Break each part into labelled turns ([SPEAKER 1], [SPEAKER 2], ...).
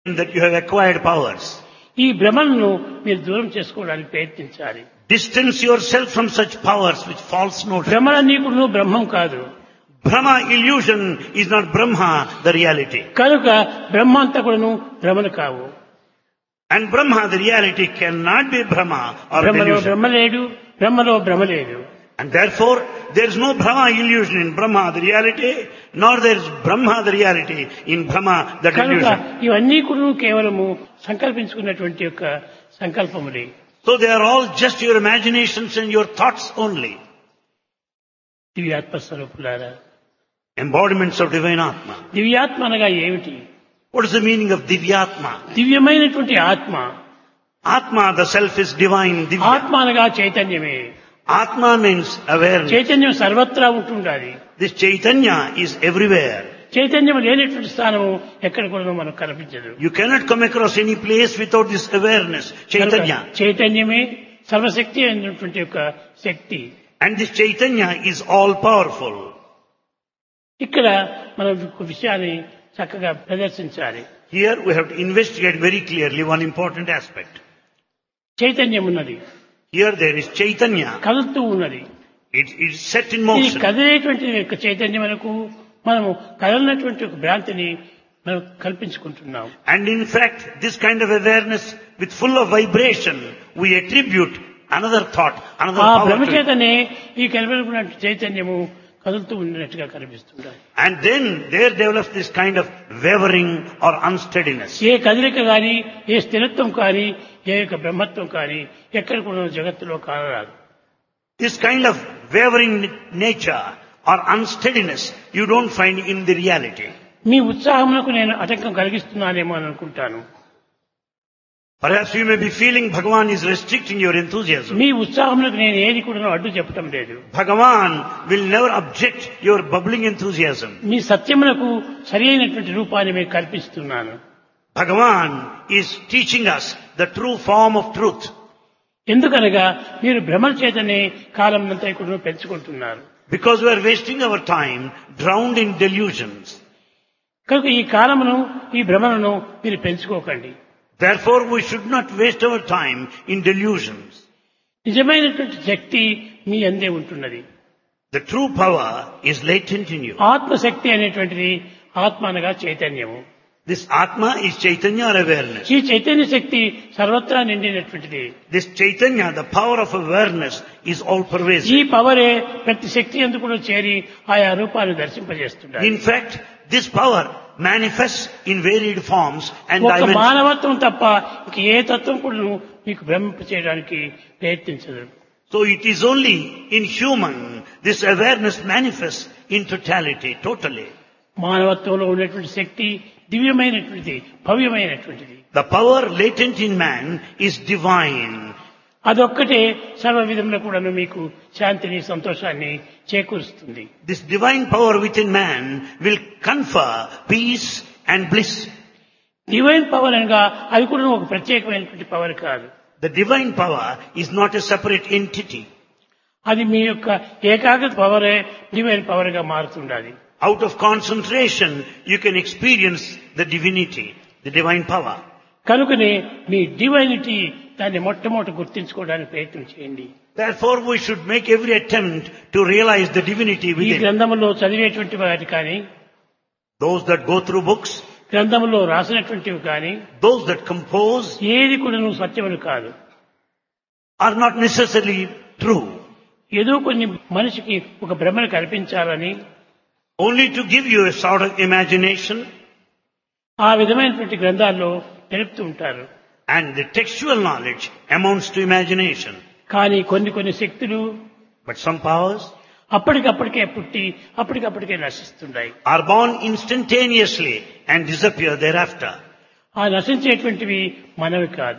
[SPEAKER 1] that you have acquired powers.
[SPEAKER 2] ఈ భ్రమలను మీరు దూరం చేసుకోవడానికి ప్రయత్నించాలి.
[SPEAKER 1] Distance yourself from such powers which false notion.
[SPEAKER 2] భ్రమలన్నీ కూడా బ్రహ్మం కాదు.
[SPEAKER 1] Brahma illusion is not Brahma, the reality.
[SPEAKER 2] కనుక బ్రహ్మ అంతా కూడాను భ్రమలు కావు.
[SPEAKER 1] And Brahma, the reality, cannot be Brahma or
[SPEAKER 2] బ్రహ్మలో
[SPEAKER 1] delusion.
[SPEAKER 2] బ్రహ్మ లేడు, బ్రహ్మలో భ్రమ లేదు.
[SPEAKER 1] And therefore, there is no Brahma illusion in Brahma, the reality, nor there is Brahma, the reality, in Brahma, the
[SPEAKER 2] కనుక
[SPEAKER 1] delusion.
[SPEAKER 2] ఇవన్నీ కూడా కేవలము సంకల్పించుకున్నటువంటి యొక్క సంకల్పములే.
[SPEAKER 1] So they are all just your imaginations and your thoughts only.
[SPEAKER 2] దివ్యాత్మ స్వరూపులారా,
[SPEAKER 1] Embodiments of divine Atma.
[SPEAKER 2] దివ్యాత్మ అనగా ఏమిటి?
[SPEAKER 1] What is the meaning of Divyatma?
[SPEAKER 2] దివ్యమైనటువంటి ఆత్మ.
[SPEAKER 1] Atma, the self is divine. Divya.
[SPEAKER 2] ఆత్మ అనగా చైతన్యమే.
[SPEAKER 1] Atma means awareness.
[SPEAKER 2] చైతన్యం సర్వత్రా ఉంటుండాలి.
[SPEAKER 1] This Chaitanya is everywhere.
[SPEAKER 2] చైతన్యం లేనటువంటి స్థానము ఎక్కడ కూడా మనకు కనిపించదు.
[SPEAKER 1] You cannot come across any place without this awareness. Chaitanya.
[SPEAKER 2] చైతన్యమే సర్వశక్తి అయినటువంటి యొక్క శక్తి.
[SPEAKER 1] And this Chaitanya is all powerful.
[SPEAKER 2] ఇక్కడ మనం ఒక విషయాన్ని చక్కగా ప్రదర్శించాలి.
[SPEAKER 1] Here we have to investigate very clearly one important aspect.
[SPEAKER 2] చైతన్యం ఉన్నది,
[SPEAKER 1] Here there is Chaitanya.
[SPEAKER 2] కదులుతూ ఉన్నది.
[SPEAKER 1] It is set in
[SPEAKER 2] ఈ
[SPEAKER 1] motion.
[SPEAKER 2] కదిలేటువంటి యొక్క చైతన్యమునకు మనము కదలనటువంటి ఒక భ్రాంతిని మనం కల్పించుకుంటున్నాం.
[SPEAKER 1] And in fact, this kind of awareness with full of vibration, we attribute another thought, another
[SPEAKER 2] ఆ
[SPEAKER 1] power
[SPEAKER 2] భ్రమ
[SPEAKER 1] to it.
[SPEAKER 2] చేతనే ఈ కనిపినటువంటి చైతన్యము కదులుతూ ఉన్నట్టుగా కనిపిస్తుంటాయి.
[SPEAKER 1] And then there develops this kind of wavering or unsteadiness.
[SPEAKER 2] ఏ కదలిక కానీ, ఏ స్థిరత్వం కానీ, ఏ యొక్క బ్రహ్మత్వం కానీ ఎక్కడ కూడా జగత్తులో కానరాదు.
[SPEAKER 1] This kind of wavering nature or unsteadiness you don't find in the reality.
[SPEAKER 2] మీ ఉత్సాహమునకు నేను ఆటంకం కలిగిస్తున్నానేమో అని అనుకుంటాను.
[SPEAKER 1] Perhaps you may be feeling Bhagavan is restricting your enthusiasm.
[SPEAKER 2] మీ ఉత్సాహమునకు నేను ఏది కూడా అడ్డు చెప్పటం లేదు.
[SPEAKER 1] Bhagavan will never object your bubbling enthusiasm.
[SPEAKER 2] మీ సత్యమునకు సరి అయినటువంటి రూపాన్ని మీకు కల్పిస్తున్నాను.
[SPEAKER 1] Bhagavan is teaching us the true form of truth.
[SPEAKER 2] ఎందుకనగా మీరు భ్రమల చేతనే కాలమంతా కూడా పెంచుకుంటున్నారు.
[SPEAKER 1] Because we are wasting our time drowned in delusions.
[SPEAKER 2] కనుక ఈ కాలమును, ఈ భ్రమలను మీరు పెంచుకోకండి.
[SPEAKER 1] Therefore we should not waste our time in delusions.
[SPEAKER 2] నిజమైనటువంటి శక్తి మీ అందే ఉంటున్నది.
[SPEAKER 1] The true power is latent in you.
[SPEAKER 2] ఆత్మశక్తి అనేటువంటిది ఆత్మ అనగా చైతన్యము.
[SPEAKER 1] This Atma is Chaitanya or awareness.
[SPEAKER 2] ఈ చైతన్య శక్తి సర్వత్రా నిండినటువంటిది.
[SPEAKER 1] This Chaitanya, the power of awareness, is all
[SPEAKER 2] ఈ
[SPEAKER 1] pervasive.
[SPEAKER 2] పవరే ప్రతి శక్తి ఎందుకు కూడా చేరి ఆయా రూపాన్ని దర్శింపజేస్తుంటారు.
[SPEAKER 1] In fact, this power manifests in varied forms and
[SPEAKER 2] ఒక
[SPEAKER 1] dimensions.
[SPEAKER 2] మానవత్వం తప్ప ఇంక ఏ తత్వం కూడా మీకు భ్రమింప చేయడానికి ప్రయత్నించదు.
[SPEAKER 1] So it is only in human this awareness manifests in totality, totally.
[SPEAKER 2] మానవత్వంలో ఉన్నటువంటి శక్తి దివ్యమైనటువంటిది, భవ్యమైనటువంటిది.
[SPEAKER 1] The power latent in man is divine.
[SPEAKER 2] అదొక్కటే సర్వ విధంలో కూడా మీకు శాంతిని, సంతోషాన్ని చేకూరుస్తుంది.
[SPEAKER 1] This divine power within man will confer peace and bliss.
[SPEAKER 2] Divine power అనగా అది కూడా ఒక ప్రత్యేకమైనటువంటి పవర్ కాదు.
[SPEAKER 1] The divine power is not a separate entity.
[SPEAKER 2] అది మీ యొక్క ఏకాగ్రత పవరే డివైన్ పవర్ గా మారుతుండాలి.
[SPEAKER 1] Out of concentration, you can experience the divinity, the divine power.
[SPEAKER 2] కనుకనే మీ డివైనిటీ దాన్ని మొట్టమొదటి గుర్తించుకోవడానికి ప్రయత్నం చేయండి.
[SPEAKER 1] Therefore, we should make every attempt to realize the divinity
[SPEAKER 2] ఈ
[SPEAKER 1] within.
[SPEAKER 2] గ్రంథములో చదివేటువంటి వాటి కానీ,
[SPEAKER 1] Those that go through books,
[SPEAKER 2] గ్రంథములో రాసినటువంటివి కానీ,
[SPEAKER 1] those that compose
[SPEAKER 2] ఏది కూడా సత్యములు కాదు.
[SPEAKER 1] are not necessarily true.
[SPEAKER 2] ఏదో కొన్ని మనిషికి ఒక భ్రమను కల్పించాలని,
[SPEAKER 1] Only to give you a sort of imagination,
[SPEAKER 2] ఆ విధమైనటువంటి గ్రంథాల్లో తెలుపుతూ ఉంటారు.
[SPEAKER 1] and the textual knowledge amounts to imagination.
[SPEAKER 2] కానీ కొన్ని శక్తులు
[SPEAKER 1] But some powers
[SPEAKER 2] అప్పటికప్పటికే పుట్టి అప్పటికప్పటికే నశిస్తున్నాయి.
[SPEAKER 1] are born instantaneously and disappear thereafter.
[SPEAKER 2] ఆ నశించేటువంటివి మనవి కాదు.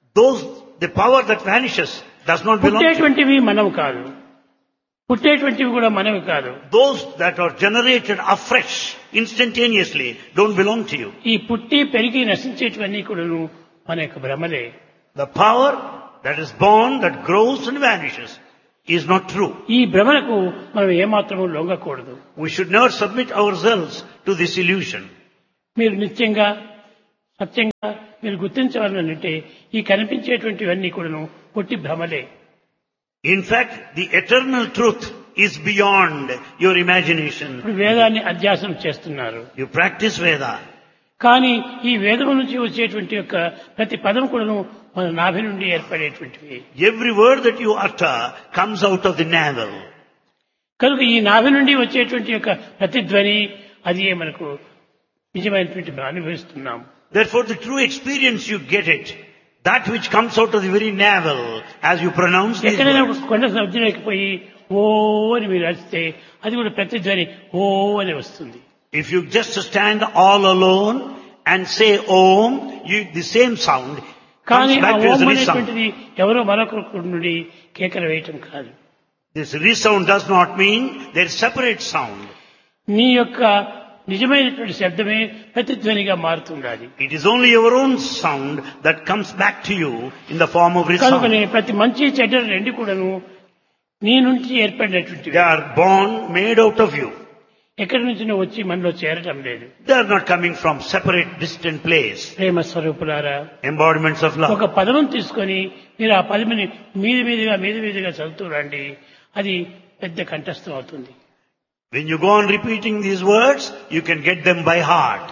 [SPEAKER 1] The power that vanishes does not belong to you.
[SPEAKER 2] పుట్టేటువంటివి మనవి కాదు. పుట్టేటువంటివి కూడా మనవి కాదు.
[SPEAKER 1] Those that are generated afresh, instantaneously, don't belong to you.
[SPEAKER 2] ఈ పుట్టి పెరిగి నశించేటివన్నీ కూడా మన యొక్క భ్రమలే.
[SPEAKER 1] The power that is born, that grows and vanishes, is not true.
[SPEAKER 2] ఈ భ్రమలకు మనం ఏమాత్రము లొంగకూడదు.
[SPEAKER 1] We should never submit ourselves to this illusion.
[SPEAKER 2] మీరు నిత్యంగా సత్యంగా మీరు గుర్తించవాలంటే ఈ కనిపించేటువంటివన్నీ కూడాను పొట్టి భ్రమలే.
[SPEAKER 1] In fact, the eternal truth is beyond your imagination.
[SPEAKER 2] ఇప్పుడు వేదాన్ని అధ్యాసనం చేస్తున్నారు.
[SPEAKER 1] You practice Veda.
[SPEAKER 2] కానీ ఈ వేదం నుంచి వచ్చేటువంటి యొక్క ప్రతి పదం కూడాను మన నాభి నుండి ఏర్పడేటువంటివి.
[SPEAKER 1] Every word that you utter comes out of the navel.
[SPEAKER 2] కనుక ఈ నాభి నుండి వచ్చేటువంటి యొక్క ప్రతిధ్వని అది మనకు నిజమైనటువంటి అనుభవిస్తున్నాం.
[SPEAKER 1] Therefore, the true experience you get it, that which comes out of the very navel as you pronounce these
[SPEAKER 2] ఎక్కడైనా
[SPEAKER 1] words.
[SPEAKER 2] కొండ సముద్రంలోకి పోయి ఓ అని మీరు అరిస్తే అది కూడా ప్రతిధ్వని ఓ అని వస్తుంది.
[SPEAKER 1] If you just stand all alone and say Om, the same sound
[SPEAKER 2] కానీ
[SPEAKER 1] comes
[SPEAKER 2] ఆ
[SPEAKER 1] back to you as
[SPEAKER 2] Om
[SPEAKER 1] a resound.
[SPEAKER 2] అనేటువంటిది ఎవరో మరొకరి నుండి కేకలు వేయటం కాదు.
[SPEAKER 1] This resound does not mean there is separate sound.
[SPEAKER 2] నీ యొక్క నిజమైనటువంటి శబ్దమే ప్రతిధ్వనిగా మారుతుండాలి.
[SPEAKER 1] It is only your own sound that comes back to you in the form of
[SPEAKER 2] కనుకనే
[SPEAKER 1] resound.
[SPEAKER 2] ప్రతి మంచి చెడ్డ రెండు కూడాను నీ నుంచి ఏర్పడినటువంటివి.
[SPEAKER 1] They are born, made out of you.
[SPEAKER 2] ఎక్కడి నుంచి నువ్వు వచ్చి మనలో చేరటం లేదు.
[SPEAKER 1] They are not coming from separate, distant place.
[SPEAKER 2] ప్రేమ స్వరూపులారా,
[SPEAKER 1] Embodiments of love.
[SPEAKER 2] ఒక పదం తీసుకొని మీరు ఆ పదముని మీదిగా చదువుతూ రండి, అది పెద్ద కంఠస్థం అవుతుంది.
[SPEAKER 1] When you go on repeating these words, you can get them by heart.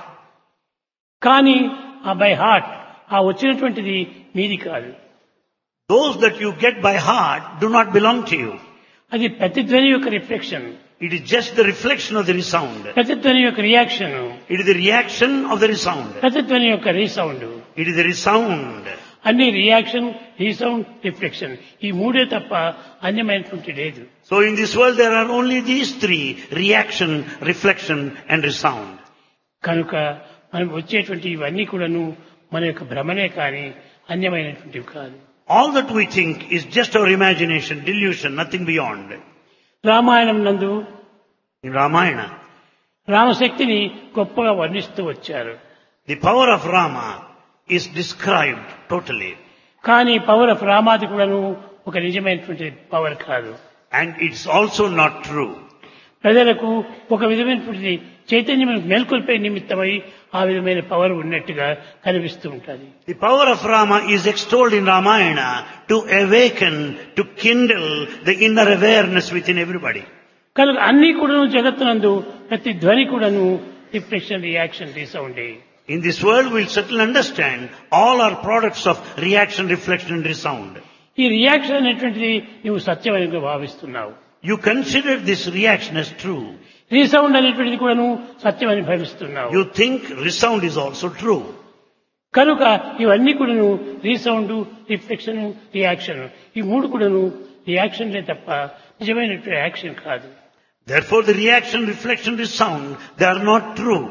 [SPEAKER 2] కానీ ఆ బై హార్ట్ ఆ వచ్చినటువంటిది మీది కాదు.
[SPEAKER 1] Those that you get by heart do not belong to you.
[SPEAKER 2] అది ప్రతిధ్వని యొక్క reflection,
[SPEAKER 1] It is just the reflection of the resound.
[SPEAKER 2] ప్రతిధ్వని యొక్క reaction,
[SPEAKER 1] It is the reaction of the resound.
[SPEAKER 2] ప్రతిధ్వని యొక్క resound.
[SPEAKER 1] It is the resound.
[SPEAKER 2] అన్ని reaction, resound, reflection ఈ మూడే తప్ప అన్యమైనటువంటి లేదు.
[SPEAKER 1] So in this world there are only these three: reaction, reflection and resound.
[SPEAKER 2] కనుక మనం వచ్చేటువంటి ఇవన్నీ కూడాను మన యొక్క భ్రమనే కానీ అన్యమైనటువంటివి కాదు.
[SPEAKER 1] All that we think is just our imagination, delusion, nothing beyond.
[SPEAKER 2] Ramayanam నందు
[SPEAKER 1] In Ramayana,
[SPEAKER 2] రామశక్తిని గొప్పగా వర్ణిస్తూ వచ్చారు.
[SPEAKER 1] the power of Rama is described totally.
[SPEAKER 2] కానీ పవర్ ఆఫ్ రామాది కూడాను ఒక నిజమైనటువంటి పవర్ కాదు.
[SPEAKER 1] And it's also not true.
[SPEAKER 2] ప్రజలకు ఒక విధమైనటువంటి చైతన్యం మేల్కొల్పే నిమిత్తమై ఆ విధమైన పవర్ ఉన్నట్టుగా కనిపిస్తూ ఉంటుంది.
[SPEAKER 1] The power of Rama is extolled in Ramayana to awaken, to kindle the inner awareness within everybody.
[SPEAKER 2] కనుక అన్ని కూడాను జగత్తునందు ప్రతి ధ్వని కూడాను reflection, reaction, రీసౌండే.
[SPEAKER 1] In this world we'll certainly understand all are products of reaction, reflection and resound.
[SPEAKER 2] ఈ reaction అనేటువంటిది నువ్వు సత్యమని భావిస్తున్నావు.
[SPEAKER 1] You consider this reaction as true.
[SPEAKER 2] Resound అనేటువంటిది కూడాను సత్యమని భావిస్తున్నావు.
[SPEAKER 1] You think resound is also true.
[SPEAKER 2] కనుక ఇవన్నీ కూడాను రీసౌండ్, రిఫ్లెక్షన్, రియాక్షన్ ఈ మూడు కూడాను రియాక్షన్లే తప్ప నిజమైనటువంటి యాక్షన్ కాదు.
[SPEAKER 1] Therefore the reaction, reflection, resound, they are not true.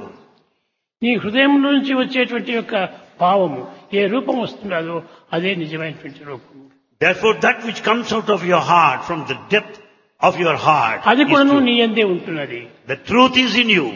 [SPEAKER 2] నీ హృదయం నుంచి వచ్చేటువంటి యొక్క భావము ఏ రూపం వస్తున్నదో అదే నిజమైనటువంటి రూపము.
[SPEAKER 1] Therefore that which comes out of your heart, from the depth of your heart,
[SPEAKER 2] అది
[SPEAKER 1] is
[SPEAKER 2] కూడాను
[SPEAKER 1] true.
[SPEAKER 2] నీ యందే ఉంటున్నది.
[SPEAKER 1] The truth is in you.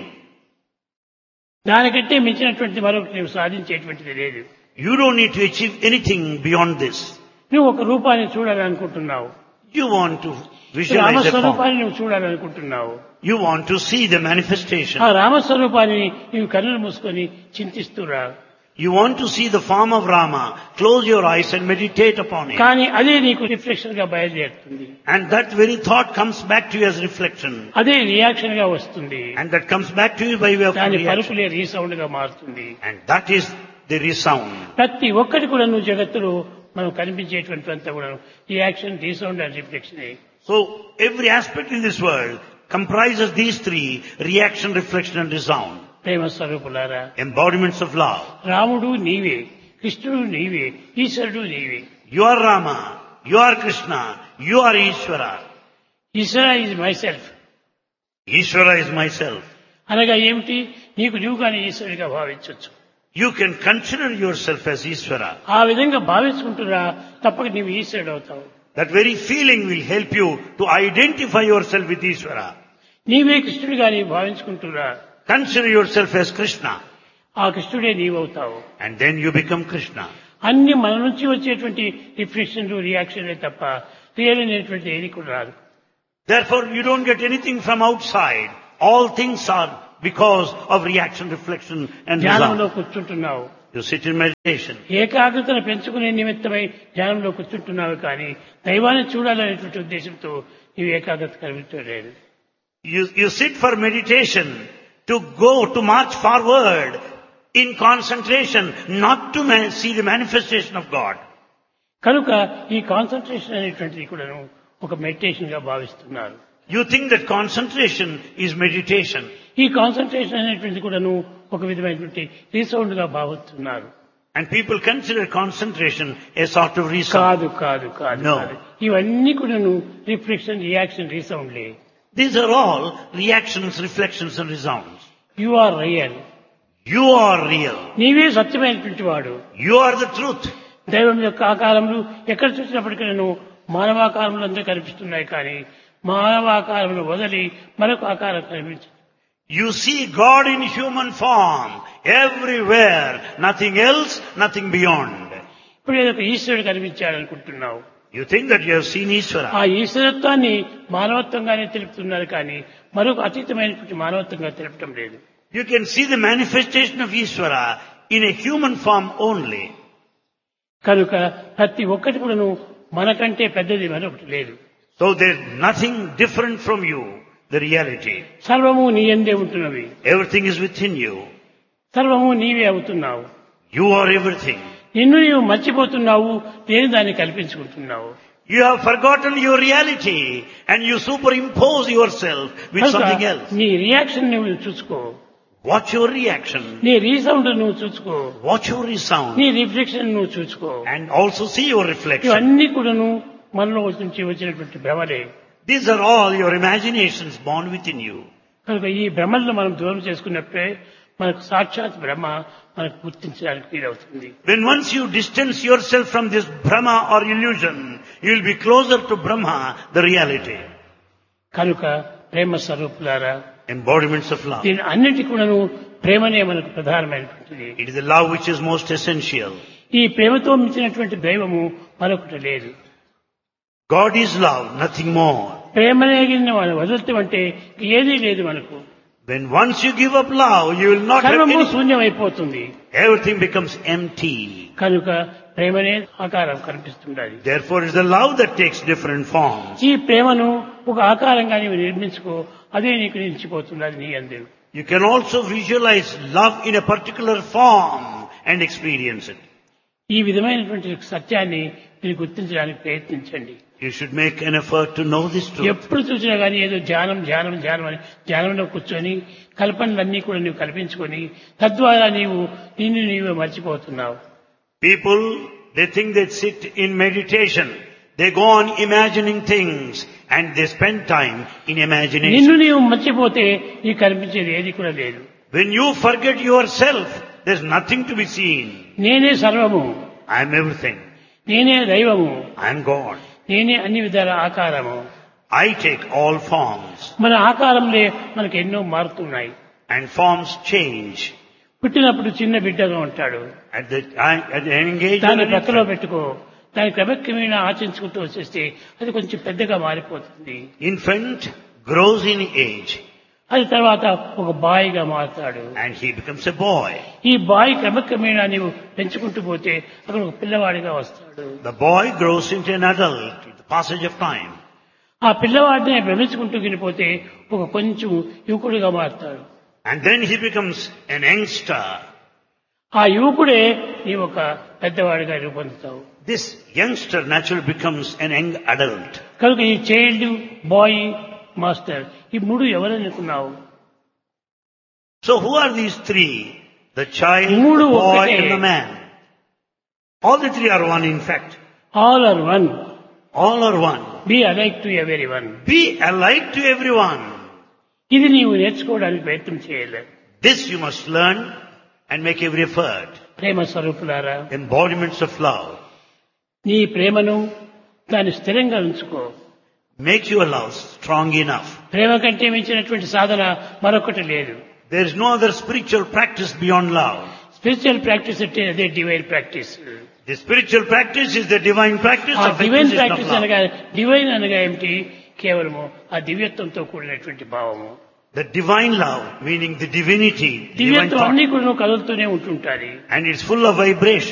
[SPEAKER 2] దానికంటే మించినటువంటి మరొకటి నువ్వు సాధించేటువంటిది లేదు.
[SPEAKER 1] You don't need to achieve anything beyond this.
[SPEAKER 2] నువ్వు ఒక రూపాన్ని చూడాలనుకుంటున్నావు.
[SPEAKER 1] You want to visualize a form.
[SPEAKER 2] రామస్వరూపాన్ని నువ్వు చూడాలనుకుంటున్నావు.
[SPEAKER 1] You want to see the manifestation.
[SPEAKER 2] ఆ రామస్వరూపాన్ని నీవు కన్నులు మూసుకొని చింతిస్తురా.
[SPEAKER 1] You want to see the form of Rama. Close your eyes and meditate upon it.
[SPEAKER 2] కానీ అదే నీకు రిఫ్లెక్షన్ గా బయలుదేరుతుంది.
[SPEAKER 1] And that very thought comes back to you as reflection.
[SPEAKER 2] అదే రియాక్షన్ గా వస్తుంది.
[SPEAKER 1] And that comes back to you by way of
[SPEAKER 2] దాని
[SPEAKER 1] reaction.
[SPEAKER 2] పలుకులే resound గా మారుతుంది.
[SPEAKER 1] And that is the resound.
[SPEAKER 2] ప్రతి ఒక్కటి కూడా నువ్వు జగత్తులో మనం కనిపించేటువంటి అంతా కూడా reaction, resound and reflection.
[SPEAKER 1] So every aspect in this world comprises these three: reaction, reflection and resound.
[SPEAKER 2] ప్రేమ స్వరూపులారా,
[SPEAKER 1] Embodiments of love.
[SPEAKER 2] రాముడు నీవే, కృష్ణుడు నీవే, ఈశ్వరుడు నీవే.
[SPEAKER 1] You are Rama, you are Krishna, you are Ishvara.
[SPEAKER 2] Eshwara is my self.
[SPEAKER 1] Ishvara is myself.
[SPEAKER 2] అనగా ఏమిటి? నీకు నీవు కానీ ఈశ్వరుడిగా భావించవచ్చు.
[SPEAKER 1] You can consider yourself as Ishvara.
[SPEAKER 2] ఆ విధంగా భావించుకుంటున్నా తప్పక నీవు ఈశ్వరుడు అవుతావు.
[SPEAKER 1] That very feeling will help you to identify yourself with Ishvara.
[SPEAKER 2] నీవే కృష్ణుడిగా నీవు భావించుకుంటున్నా
[SPEAKER 1] Consider yourself as Krishna.
[SPEAKER 2] ఆ కృష్ణుడే నీవవుతావు.
[SPEAKER 1] And then you become Krishna.
[SPEAKER 2] అన్ని మన నుంచి వచ్చేటువంటి రిఫ్లెక్షన్లు, రియాక్షన్లే తప్ప రియల్ అనేటువంటి ఏది కూడా రాదు.
[SPEAKER 1] Therefore you don't get anything from outside. All things are because of reaction, reflection and
[SPEAKER 2] ధ్యానంలో
[SPEAKER 1] resound.
[SPEAKER 2] కూర్చుంటున్నావు.
[SPEAKER 1] You sit in meditation.
[SPEAKER 2] ఏకాగ్రతను పెంచుకునే నిమిత్తమై ధ్యానంలో కూర్చుంటున్నావు కానీ దైవాన్ని చూడాలనేటువంటి ఉద్దేశంతో నీవు ఏకాగ్రత కలిగించలేదు.
[SPEAKER 1] You sit for meditation to go, to march forward in concentration, not to see the manifestation of God.
[SPEAKER 2] కనుక ఈ కాన్సన్ట్రేషన్ అనేటువంటిది కూడాను ఒక మెడిటేషన్ గా భావిస్తున్నారు.
[SPEAKER 1] You think that concentration is meditation.
[SPEAKER 2] ఈ కాన్సన్ట్రేషన్ అనేటువంటిది కూడాను ఒక విధమైనటువంటి రీసౌండ్ గా భావిస్తున్నారు.
[SPEAKER 1] And people consider concentration a sort of resound.
[SPEAKER 2] కాదు కాదు కాదు
[SPEAKER 1] No.
[SPEAKER 2] కాదు. ఇవన్నీ కూడాను reflection, reaction, రీసౌండ్లే.
[SPEAKER 1] These are all reactions, reflections and resounds.
[SPEAKER 2] You are real.
[SPEAKER 1] You are real.
[SPEAKER 2] నీవే సత్యమైనటువంటి వాడు.
[SPEAKER 1] You are the truth.
[SPEAKER 2] దైవం యొక్క ఆకారములు ఎక్కడ చూసినప్పటికీ మానవాకారములు అందరూ కనిపిస్తున్నాయి కానీ మానవాకారములు వదిలి మరొక ఆకారం కనిపించదు.
[SPEAKER 1] You see God in human form everywhere, nothing else, nothing beyond.
[SPEAKER 2] ఇప్పుడు ఏదో ఒక ఈశ్వరుడు కనిపించాడనుకుంటున్నావు.
[SPEAKER 1] You think that you have seen Ishvara.
[SPEAKER 2] ఆ ఈశ్వరత్వాన్ని మానవత్వంగానే తెలుపుతున్నారు కానీ మరొక అతీతమైనటువంటి మానవత్వంగా తెలపటం లేదు.
[SPEAKER 1] You can see the manifestation of Ishvara in a human form only.
[SPEAKER 2] కనుక ప్రతి ఒక్కటి కూడాను మనకంటే పెద్దది మరొకటి లేదు.
[SPEAKER 1] So there's nothing different from you, the reality.
[SPEAKER 2] సర్వము నీ యందే ఉంటున్నవి.
[SPEAKER 1] Everything is within you.
[SPEAKER 2] సర్వము నీవే అవుతున్నావు.
[SPEAKER 1] You are everything.
[SPEAKER 2] నిన్ను నీవు మర్చిపోతున్నావు, నేను దాన్ని కల్పించుకుంటున్నావు.
[SPEAKER 1] You have forgotten your reality and you superimpose yourself with something else.
[SPEAKER 2] నీ రియాక్షన్ నువ్వు చూసుకో.
[SPEAKER 1] Watch your reaction.
[SPEAKER 2] నీ రీసౌండ్ నువ్వు చూసుకో.
[SPEAKER 1] Watch your resound.
[SPEAKER 2] నీ రిఫ్లెక్షన్ నువ్వు చూసుకో.
[SPEAKER 1] And also see your reflection.
[SPEAKER 2] ఇవన్నీ కూడాను మనలో నుంచి వచ్చినటువంటి భ్రమలే.
[SPEAKER 1] These are all your imaginations born within you.
[SPEAKER 2] కనుక ఈ భ్రమలను మనం దూరం చేసుకున్నప్పుడే మనకు సాక్షాత్ బ్రహ్మ మనకు గుర్తించడానికి వీలవుతుంది.
[SPEAKER 1] When once you distance yourself from this Brahma or illusion, you will be closer to Brahma, the reality.
[SPEAKER 2] కనుక ప్రేమ స్వరూపులారా,
[SPEAKER 1] Embodiments of love.
[SPEAKER 2] దీని అన్నిటి కూడాను ప్రేమనే మనకు ప్రధానమైనటువంటిది.
[SPEAKER 1] It is the love which is most essential.
[SPEAKER 2] ఈ ప్రేమతో మించినటువంటి దైవము మరొకటి లేదు.
[SPEAKER 1] God is love, nothing more.
[SPEAKER 2] ప్రేమనే మనం వదులుతామంటే ఏదీ లేదు మనకు.
[SPEAKER 1] When once you give up love, you will not have
[SPEAKER 2] సర్వము
[SPEAKER 1] anything.
[SPEAKER 2] శూన్యమైపోతుంది.
[SPEAKER 1] Everything becomes empty.
[SPEAKER 2] కనుక ప్రేమనే ఆకారం కనిపిస్తుండాలి.
[SPEAKER 1] Therefore it is the love that takes different forms.
[SPEAKER 2] ఈ ప్రేమను ఒక ఆకారంగా నీవు నిర్మించుకో, అదే నీకు నిలిచిపోతున్నది నీ అందరూ.
[SPEAKER 1] You can also visualize love in a particular form and experience it.
[SPEAKER 2] ఈ విధమైనటువంటి సత్యాన్ని మీరు గుర్తించడానికి ప్రయత్నించండి.
[SPEAKER 1] You should make an effort to know this truth.
[SPEAKER 2] ఎప్పుడు చూసినా కానీ ఏదో ధ్యానం ధ్యానం ధ్యానం అని ధ్యానంలో కూర్చొని కల్పనలన్నీ కూడా నీవు కల్పించుకొని తద్వారా నీవు నిన్ను నీవే మర్చిపోతున్నావు.
[SPEAKER 1] People, they think they sit in meditation. They go on imagining things and they spend time in imagination.
[SPEAKER 2] నిన్ను నీవు మర్చిపోతే నీకు కనిపించేది ఏది కూడా లేదు.
[SPEAKER 1] When you forget yourself, there's nothing to be seen.
[SPEAKER 2] నేనే సర్వము,
[SPEAKER 1] I am everything.
[SPEAKER 2] నేనే దైవము,
[SPEAKER 1] I am God.
[SPEAKER 2] నేనే అన్ని విధాల ఆకారము.
[SPEAKER 1] I take all forms.
[SPEAKER 2] మన ఆకారంలో మనకు ఎన్నో మారుతున్నాయి.
[SPEAKER 1] And forms change.
[SPEAKER 2] పుట్టినప్పుడు చిన్న బిడ్డగా ఉంటాడు.
[SPEAKER 1] At the young age,
[SPEAKER 2] దాన్ని ప్రక్కలో పెట్టుకో, దాని క్రమక్రమేణా ఆచరించుకుంటూ వచ్చేస్తే అది కొంచెం పెద్దగా మారిపోతుంది.
[SPEAKER 1] infant grows in age.
[SPEAKER 2] అది తర్వాత ఒక బాయ్గా మారుతాడు.
[SPEAKER 1] And he becomes a boy.
[SPEAKER 2] ఈ బాయ్ క్రమక్రమేణా నీవు పెంచుకుంటూ పోతే అక్కడ ఒక పిల్లవాడిగా వస్తాడు.
[SPEAKER 1] The boy grows into an adult with the passage of time.
[SPEAKER 2] ఆ పిల్లవాడిని భ్రమించుకుంటూ వెళ్ళిపోతే ఒక కొంచెం యువకుడిగా మారుతాడు.
[SPEAKER 1] And then he becomes an youngster.
[SPEAKER 2] ఆ యువకుడే నీ ఒక పెద్దవాడిగా రూపొందుతావు.
[SPEAKER 1] This youngster naturally becomes an young adult.
[SPEAKER 2] కనుక ఈ చైల్డ్, బాయ్, మాస్టర్ ఈ మూడు ఎవరనుకున్నావు?
[SPEAKER 1] So who are these three? The child,
[SPEAKER 2] మూడు
[SPEAKER 1] the boy
[SPEAKER 2] ఒక్కటే.
[SPEAKER 1] and the man. All the three are one in fact.
[SPEAKER 2] All are one.
[SPEAKER 1] All are one.
[SPEAKER 2] Be alike to every one.
[SPEAKER 1] Be alike to everyone.
[SPEAKER 2] ఇది నీవు నేర్చుకోవడానికి ప్రయత్నం చేయాలి.
[SPEAKER 1] This you must learn and make every effort.
[SPEAKER 2] ప్రేమ స్వరూపులారా,
[SPEAKER 1] Embodiments of love.
[SPEAKER 2] నీ ప్రేమను దాన్ని స్థిరంగా ఉంచుకో.
[SPEAKER 1] Make your love strong enough.
[SPEAKER 2] ప్రేమ కంటే మించినటువంటి సాధన మరొకటి లేదు.
[SPEAKER 1] There is no other spiritual practice beyond love.
[SPEAKER 2] Spiritual practice అంటే అదే divine practice.
[SPEAKER 1] The spiritual practice is the divine practice
[SPEAKER 2] ఆ
[SPEAKER 1] of
[SPEAKER 2] divine
[SPEAKER 1] acquisition of
[SPEAKER 2] practice
[SPEAKER 1] love.
[SPEAKER 2] అనగా డివైన్ అనగా ఏమిటి? కేవలము ఆ దివ్యత్వంతో కూడినటువంటి భావము.
[SPEAKER 1] The divine love, meaning the divinity, divine
[SPEAKER 2] దివ్యత్వం
[SPEAKER 1] thought,
[SPEAKER 2] అన్ని కూడా కదులుతూనే ఉంటుంటాయి.
[SPEAKER 1] and it's full of vibration.